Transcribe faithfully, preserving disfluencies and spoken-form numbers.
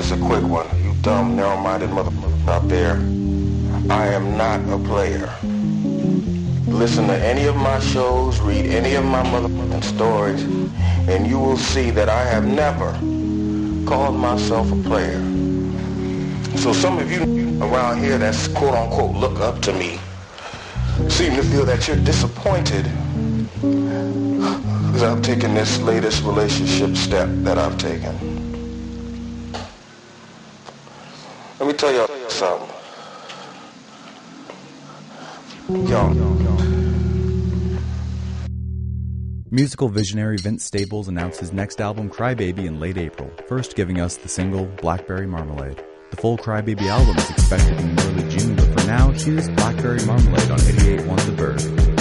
this a quick one. You dumb, narrow-minded motherfucker out there. I am not a player. Listen to any of my shows, read any of my motherfucking stories, and you will see that I have never called myself a player. So some of you around here that's quote-unquote look up to me seem to feel that you're disappointed because I've taken this latest relationship step that I've taken. Let me tell y'all something. Yo. Musical visionary Vince Staples announced his next album, Crybaby, in late April, first giving us the single, Blackberry Marmalade. The full Crybaby album is expected in early June, but for now, here's Blackberry Marmalade on eighty-eight point one The Verve.